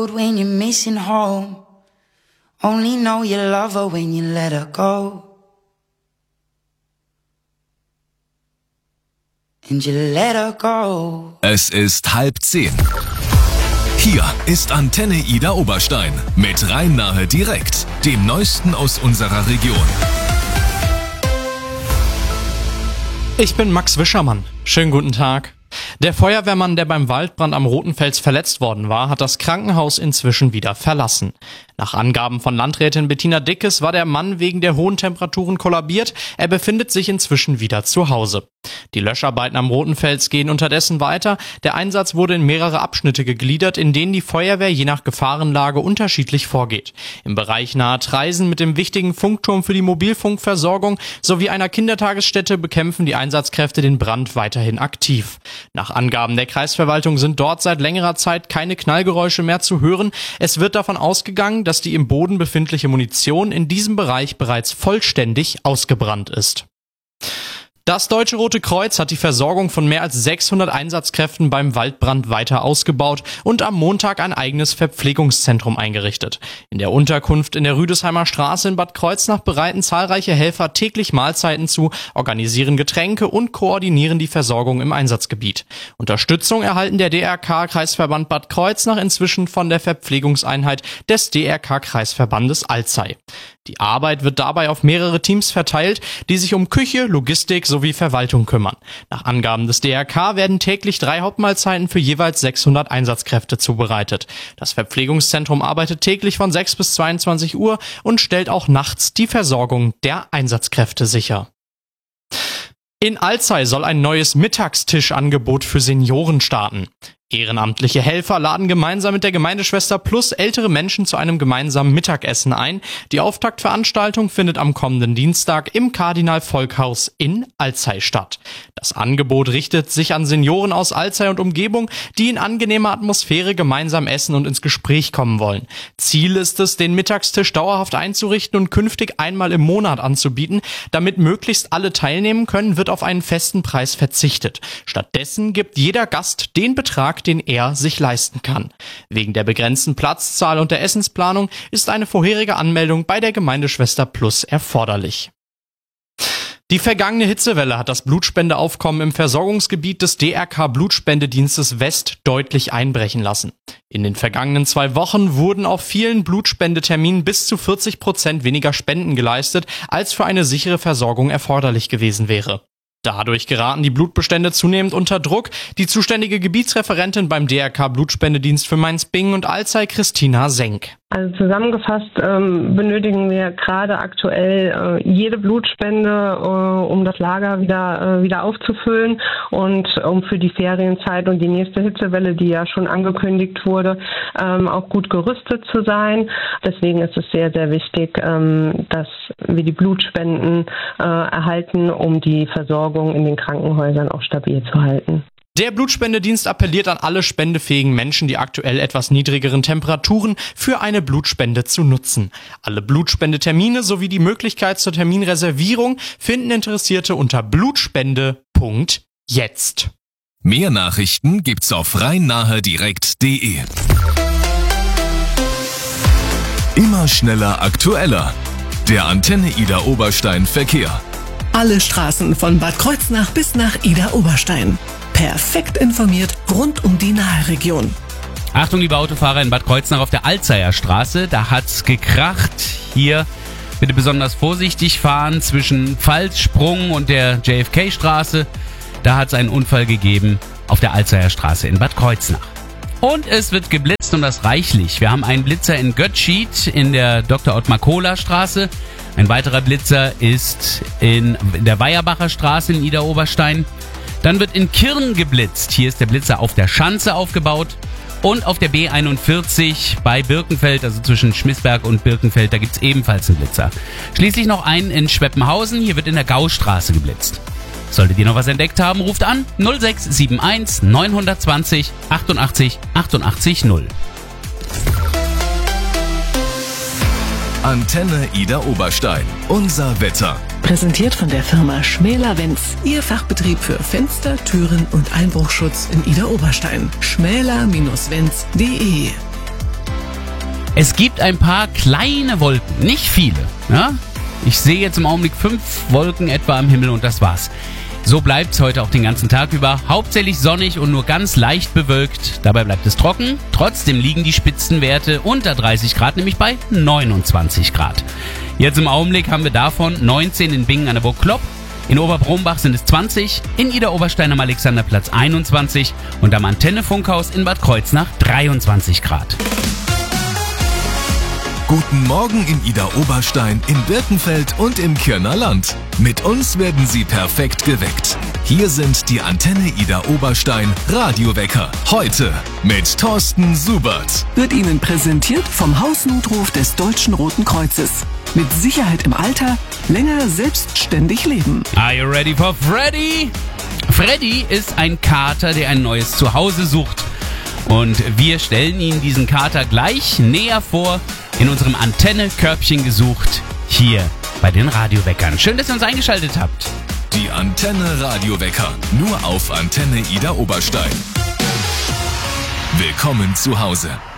road when you're missing home. Only know you love her when you let her go. And you let her go. Es ist 9:30. Hier ist Antenne Ida Oberstein mit Rhein-Nahe direkt, dem Neuesten aus unserer Region. Ich bin Max Wischermann. Schönen guten Tag. Der Feuerwehrmann, der beim Waldbrand am Rotenfels verletzt worden war, hat das Krankenhaus inzwischen wieder verlassen. Nach Angaben von Landrätin Bettina Dickes war der Mann wegen der hohen Temperaturen kollabiert. Er befindet sich inzwischen wieder zu Hause. Die Löscharbeiten am Rotenfels gehen unterdessen weiter. Der Einsatz wurde in mehrere Abschnitte gegliedert, in denen die Feuerwehr je nach Gefahrenlage unterschiedlich vorgeht. Im Bereich nahe Traisen mit dem wichtigen Funkturm für die Mobilfunkversorgung sowie einer Kindertagesstätte bekämpfen die Einsatzkräfte den Brand weiterhin aktiv. Nach Angaben der Kreisverwaltung sind dort seit längerer Zeit keine Knallgeräusche mehr zu hören. Es wird davon ausgegangen, dass die im Boden befindliche Munition in diesem Bereich bereits vollständig ausgebrannt ist. Das Deutsche Rote Kreuz hat die Versorgung von mehr als 600 Einsatzkräften beim Waldbrand weiter ausgebaut und am Montag ein eigenes Verpflegungszentrum eingerichtet. In der Unterkunft in der Rüdesheimer Straße in Bad Kreuznach bereiten zahlreiche Helfer täglich Mahlzeiten zu, organisieren Getränke und koordinieren die Versorgung im Einsatzgebiet. Unterstützung erhalten der DRK-Kreisverband Bad Kreuznach inzwischen von der Verpflegungseinheit des DRK-Kreisverbandes Alzey. Die Arbeit wird dabei auf mehrere Teams verteilt, die sich um Küche, Logistik sowie Verwaltung kümmern. Nach Angaben des DRK werden täglich 3 Hauptmahlzeiten für jeweils 600 Einsatzkräfte zubereitet. Das Verpflegungszentrum arbeitet täglich von 6 bis 22 Uhr und stellt auch nachts die Versorgung der Einsatzkräfte sicher. In Alzey soll ein neues Mittagstischangebot für Senioren starten. Ehrenamtliche Helfer laden gemeinsam mit der Gemeindeschwester Plus ältere Menschen zu einem gemeinsamen Mittagessen ein. Die Auftaktveranstaltung findet am kommenden Dienstag im Kardinal-Volk-Haus in Alzey statt. Das Angebot richtet sich an Senioren aus Alzey und Umgebung, die in angenehmer Atmosphäre gemeinsam essen und ins Gespräch kommen wollen. Ziel ist es, den Mittagstisch dauerhaft einzurichten und künftig einmal im Monat anzubieten. Damit möglichst alle teilnehmen können, wird auf einen festen Preis verzichtet. Stattdessen gibt jeder Gast den Betrag, den er sich leisten kann. Wegen der begrenzten Platzzahl und der Essensplanung ist eine vorherige Anmeldung bei der Gemeindeschwester Plus erforderlich. Die vergangene Hitzewelle hat das Blutspendeaufkommen im Versorgungsgebiet des DRK Blutspendedienstes West deutlich einbrechen lassen. In den vergangenen 2 Wochen wurden auf vielen Blutspendeterminen bis zu 40% weniger Spenden geleistet, als für eine sichere Versorgung erforderlich gewesen wäre. Dadurch geraten die Blutbestände zunehmend unter Druck. Die zuständige Gebietsreferentin beim DRK Blutspendedienst für Mainz-Bingen und Alzey, Christina Senk. Also zusammengefasst benötigen wir gerade aktuell jede Blutspende, um das Lager wieder aufzufüllen und um für die Ferienzeit und die nächste Hitzewelle, die ja schon angekündigt wurde, auch gut gerüstet zu sein. Deswegen ist es sehr, sehr wichtig, dass wir die Blutspenden erhalten, um die Versorgung in den Krankenhäusern auch stabil zu halten. Der Blutspendedienst appelliert an alle spendefähigen Menschen, die aktuell etwas niedrigeren Temperaturen für eine Blutspende zu nutzen. Alle Blutspendetermine sowie die Möglichkeit zur Terminreservierung finden Interessierte unter blutspende.jetzt. Mehr Nachrichten gibt's auf rheinnahedirekt.de. Immer schneller, aktueller. Der Antenne Ida Oberstein Verkehr. Alle Straßen von Bad Kreuznach bis nach Ida Oberstein. Perfekt informiert rund um die Naheregion. Achtung, liebe Autofahrer in Bad Kreuznach auf der Alzeyer Straße. Da hat's gekracht. Hier bitte besonders vorsichtig fahren zwischen Pfalzsprung und der JFK-Straße. Da hat's einen Unfall gegeben auf der Alzeyer Straße in Bad Kreuznach. Und es wird geblitzt und das reichlich. Wir haben einen Blitzer in Götschid in der Dr. Ottmar Kohler Straße. Ein weiterer Blitzer ist in der Weierbacher Straße in Ida Oberstein. Dann wird in Kirn geblitzt. Hier ist der Blitzer auf der Schanze aufgebaut. Und auf der B41 bei Birkenfeld, also zwischen Schmissberg und Birkenfeld, da gibt's ebenfalls einen Blitzer. Schließlich noch einen in Schweppenhausen. Hier wird in der Gaustraße geblitzt. Solltet ihr noch was entdeckt haben, ruft an 0671 920 88 88 0. Antenne Ida Oberstein. Unser Wetter. Präsentiert von der Firma Schmäler-Wenz. Ihr Fachbetrieb für Fenster, Türen und Einbruchschutz in Ida Oberstein. schmäler-wenz.de Es gibt ein paar kleine Wolken, nicht viele. Ja? Ich sehe jetzt im Augenblick 5 Wolken etwa am Himmel und das war's. So bleibt's heute auch den ganzen Tag über. Hauptsächlich sonnig und nur ganz leicht bewölkt. Dabei bleibt es trocken. Trotzdem liegen die Spitzenwerte unter 30 Grad, nämlich bei 29 Grad. Jetzt im Augenblick haben wir davon 19 in Bingen an der Burg Klopp. In Oberbrombach sind es 20, in Idar-Oberstein am Alexanderplatz 21 und am Antenne-Funkhaus in Bad Kreuznach 23 Grad. Guten Morgen in Idar-Oberstein, in Birkenfeld und im Kirner Land. Mit uns werden Sie perfekt geweckt. Hier sind die Antenne Idar-Oberstein Radiowecker. Heute mit Thorsten Subert. Wird Ihnen präsentiert vom Hausnotruf des Deutschen Roten Kreuzes. Mit Sicherheit im Alter, länger selbstständig leben. Are you ready for Freddy? Freddy ist ein Kater, der ein neues Zuhause sucht. Und wir stellen Ihnen diesen Kater gleich näher vor in unserem Antenne-Körbchen gesucht, hier bei den Radioweckern. Schön, dass ihr uns eingeschaltet habt. Die Antenne Radiowecker, nur auf Antenne Idar-Oberstein. Willkommen zu Hause.